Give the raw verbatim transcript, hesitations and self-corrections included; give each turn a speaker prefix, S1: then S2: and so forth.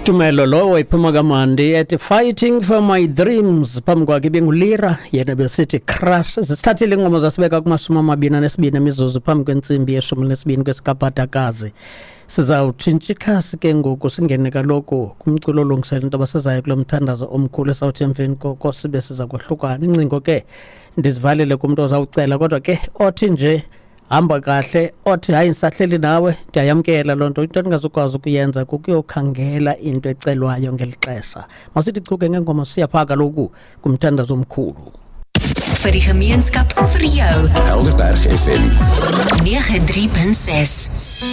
S1: Tumelo lo iphuma kamandi ethi fighting for my dreams phambi kwakhe bengulira yena besithi crush sisithathile ingoma zasibeka kumasumi amabini anesibini emizuzu phambi kwentsimbi yeshumi nesibini kwesikaphatakazi. Sizawutshintsha ikhasi ke ngoku singene kaloku kumculo olungisela into abasezayo kulo mthandazo omkhulu eSouth emveni koko sibe siza kwehlukana incingo ke ndizivalele kumuntu ozawucela kodwa ke othi nje hamba kahle othi hayi ngisahleli nawe ndiyayamkela lonto into endingazukwazi ukuyenza kukuyokhangela into ecelwayo ngelixesha masithi chuke ngengoma siyaphaka lokhu kumthandazo omkhulu
S2: vir die gemeenskap vir jou
S3: Helderberg F M
S2: nege drie punt ses